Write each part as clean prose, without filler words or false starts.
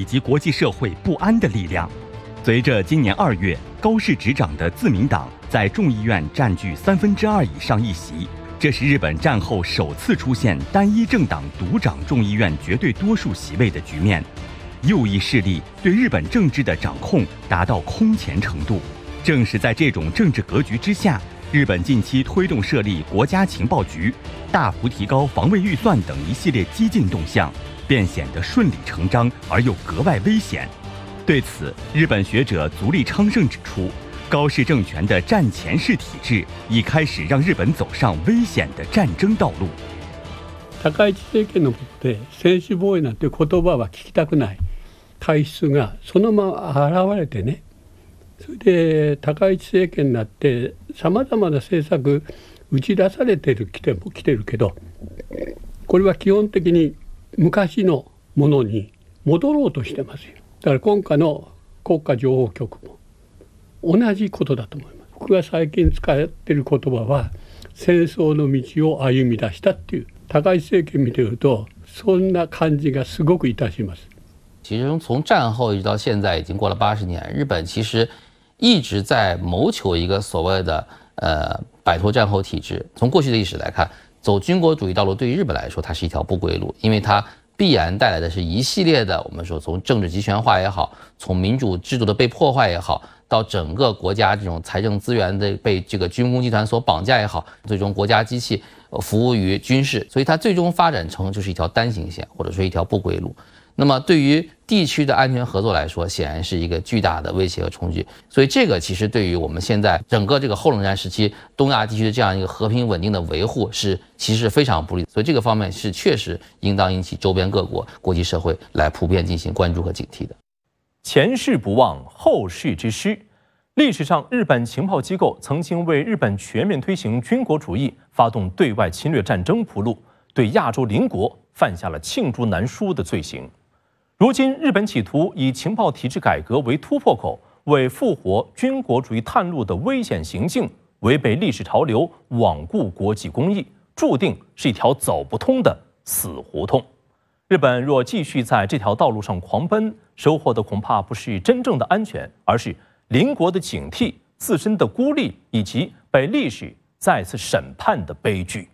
及国际社会不安的力量。随着今年2月高市执掌的自民党在众议院占据2/3以上议席，这是日本战后首次出现单一政党独掌众议院绝对多数席位的局面。右翼势力对日本政治的掌控达到空前程度。正是在这种政治格局之下，日本近期推动设立国家情报局、大幅提高防卫预算等一系列激进动向，便显得顺理成章而又格外危险。对此，日本学者足利昌盛指出，高市政权的战前式体制已开始让日本走上危险的战争道路。 高市政権のもとで専守防衛なんて言葉は聞きたくない体質がそのまま現れてね、それで高市政権になってさまざまな政策打ち出されてきてるけど、これは基本的に昔のものに戻ろうとしてますよ。だから今回の国家情報局も同じことだと思います。僕が最近使っている言葉は戦争の道を歩み出したっていう、高市政権見てるとそんな感じがすごくいたします。 其实从战后一直到现在已经过了80年，日本其实一直在谋求一个所谓的摆脱战后体制。从过去的历史来看，走军国主义道路对于日本来说，它是一条不归路，因为它必然带来的是一系列的我们说从政治集权化也好，从民主制度的被破坏也好，到整个国家这种财政资源的被这个军工集团所绑架也好，最终国家机器服务于军事，所以它最终发展成就是一条单行线，或者说一条不归路。那么对于地区的安全合作来说，显然是一个巨大的威胁和冲击。所以这个其实对于我们现在整个这个后冷战时期东亚地区的这样一个和平稳定的维护其实非常不利。所以这个方面是确实应当引起周边各国、国际社会来普遍进行关注和警惕的。 前事不忘，后事之师。历史上，日本情报机构曾经为日本全面推行军国主义、发动对外侵略战争铺路，对亚洲邻国犯下了罄竹难书的罪行。如今，日本企图以情报体制改革为突破口，为复活军国主义探路的危险行径，违背历史潮流，罔顾国际公义，注定是一条走不通的死胡同。日本若继续在这条道路上狂奔，收获的恐怕不是真正的安全，而是邻国的警惕、自身的孤立以及被历史再次审判的悲剧。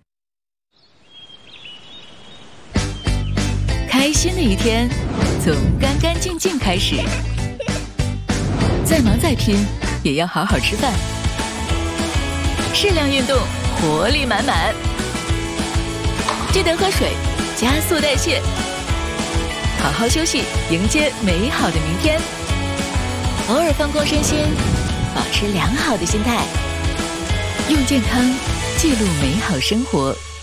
开心的一天从干干净净开始，再忙再拼也要好好吃饭，适量运动，活力满满，记得喝水，加速代谢，好好休息，迎接美好的明天。偶尔放空身心，保持良好的心态，用健康记录美好生活。